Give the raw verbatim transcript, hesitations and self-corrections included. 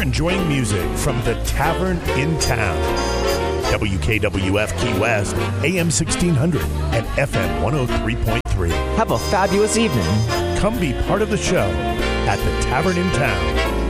enjoying music from the Tavern in Town. W K W F Key West, A M sixteen hundred and F M one oh three point three. Have a fabulous evening. Come be part of the show at the Tavern in Town.